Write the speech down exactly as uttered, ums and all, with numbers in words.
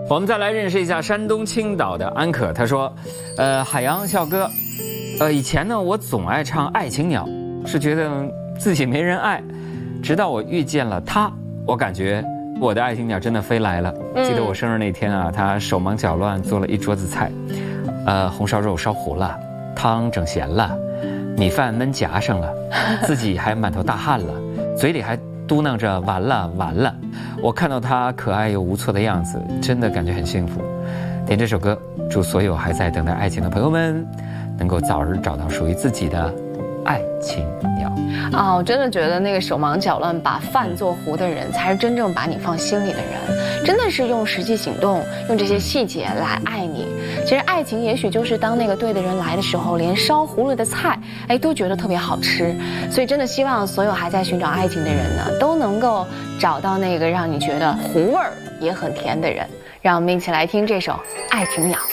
我们再来认识一下山东青岛的安可，他说，呃，海洋笑哥，呃，以前呢我总爱唱《爱情鸟》，是觉得自己没人爱，直到我遇见了他，我感觉我的爱情鸟真的飞来了。嗯、记得我生日那天啊，他手忙脚乱做了一桌子菜，呃，红烧肉烧糊了，汤整咸了，米饭焖夹上了，自己还满头大汗了，嘴里还嘟囔着完了完了。我看到他可爱又无措的样子，真的感觉很幸福。点这首歌，祝所有还在等待爱情的朋友们，能够早日找到属于自己的爱情鸟。 啊、哦，我真的觉得那个手忙脚乱把饭做糊的人，才是真正把你放心里的人。真的是用实际行动，用这些细节来爱你。其实爱情也许就是当那个对的人来的时候，连烧糊了的菜，哎，都觉得特别好吃。所以真的希望所有还在寻找爱情的人呢，都能够找到那个让你觉得糊味儿也很甜的人。让我们一起来听这首《爱情鸟》。